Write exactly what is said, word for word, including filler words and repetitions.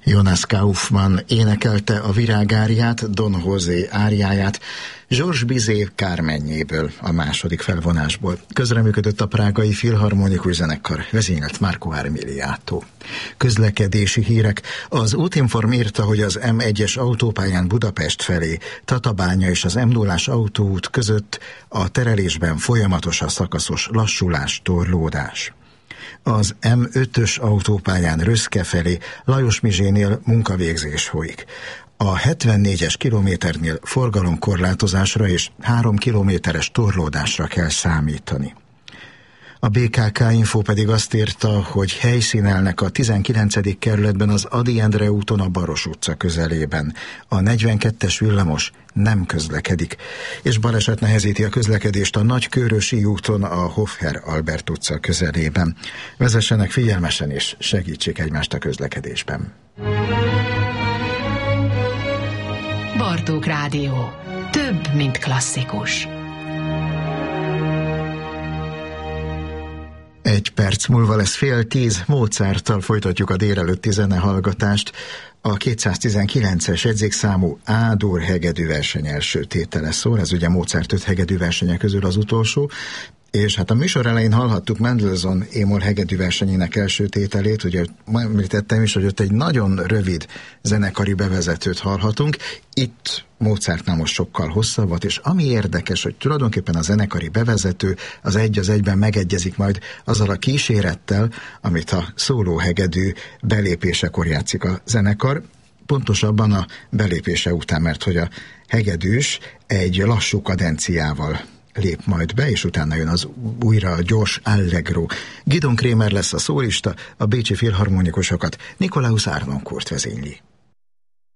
Jonas Kaufmann énekelte a virágáriát, Don José áriáját, Georges Bizet Carmenjéből, a második felvonásból. Közreműködött a Prágai Filharmonikus Zenekar, vezényelt Marco Armiliato. Közlekedési hírek. Az Útinform írta, hogy az M egyes autópályán Budapest felé, Tatabánya és az M nullás autóút között a terelésben folyamatos a szakaszos lassulás, torlódás. Az M ötös autópályán Röszke felé, Lajos Mizsénél munkavégzés folyik. A hetvennégyes kilométernél forgalomkorlátozásra és három kilométeres torlódásra kell számítani. A bé ká ká Info pedig azt írta, hogy helyszínelnek a tizenkilencedik kerületben az Ady Endre úton a Baros utca közelében. A negyvenkettes villamos nem közlekedik, és baleset nehezíti a közlekedést a Nagykőrösi úton a Hofher Albert utca közelében. Vezessenek figyelmesen és segítsék egymást a közlekedésben. Bartók Rádió. Több, mint klasszikus. Egy perc múlva lesz fél tíz, Mozarttal folytatjuk a délelőtti zenehallgatást. A kétszáztizenkilences jegyzékszámú A-dur hegedű verseny első tétele szól, ez ugye Mozart öt hegedű versenye közül az utolsó, és hát a műsor elején hallhattuk Mendelssohn émol hegedű versenyének első tételét, ugye említettem is, hogy ott egy nagyon rövid zenekari bevezetőt hallhatunk, itt Mozartnál most sokkal hosszabbat, és ami érdekes, hogy tulajdonképpen a zenekari bevezető az egy az egyben megegyezik majd azzal a kísérettel, amit a szólóhegedű belépésekor játszik a zenekar, pontosabban a belépése után, mert hogy a hegedűs egy lassú kadenciával lép majd be, és utána jön az újra a gyors allegro. Gidon Krémer lesz a szólista, a bécsi filharmonikusokat Nikolaus Harnoncourt vezényli.